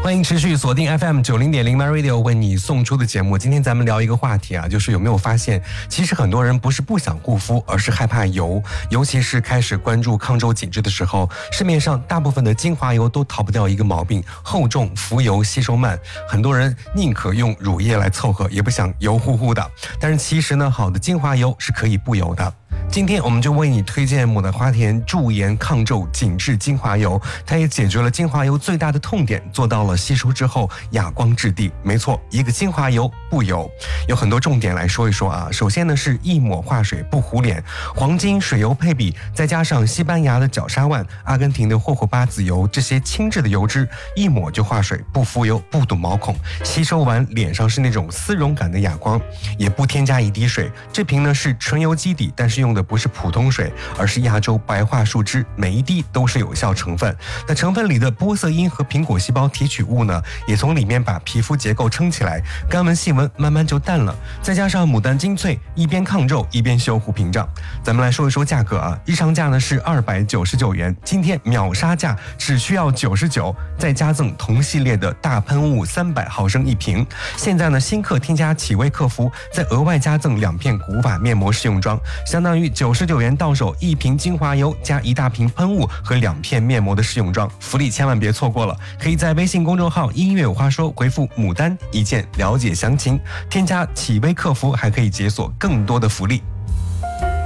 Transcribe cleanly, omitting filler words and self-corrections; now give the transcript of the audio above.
欢迎持续锁定 FM90.0 My Radio 为你送出的节目。今天咱们聊一个话题啊，就是有没有发现，其实很多人不是不想护肤，而是害怕油。尤其是开始关注抗皱紧致的时候，市面上大部分的精华油都逃不掉一个毛病：厚重、浮油、吸收慢。很多人宁可用乳液来凑合，也不想油乎乎的。但是其实呢，好的精华油是可以不油的。今天我们就为你推荐牡丹花田驻颜抗皱紧致精华油，它也解决了精华油最大的痛点，做到了吸收之后哑光质地。没错，一个精华油不油。有很多重点来说一说啊。首先呢是一抹化水不糊脸，黄金水油配比，再加上西班牙的角鲨烷、阿根廷的霍霍巴籽油，这些轻质的油脂，一抹就化水，不浮油，不堵毛孔，吸收完脸上是那种丝绒感的哑光，也不添加一滴水。这瓶呢是纯油基底，但是用的不是普通水，而是亚洲白桦树脂，每一滴都是有效成分。那成分里的玻色因和苹果细胞提取物呢，也从里面把皮肤结构撑起来，干纹细纹慢慢就淡了。再加上牡丹精粹，一边抗皱一边修护屏障。咱们来说一说价格啊，日常价呢是299元，今天秒杀价只需要99，再加赠同系列的大喷雾300毫升一瓶。现在呢新客添加启微客服，再额外加赠2片古法面膜试用装，相当于99元到手，一瓶精华油加一大瓶喷雾和2片面膜的试用装，福利千万别错过了。可以在微信公众号音乐有话说回复牡丹一键了解详情，添加启微客服还可以解锁更多的福利。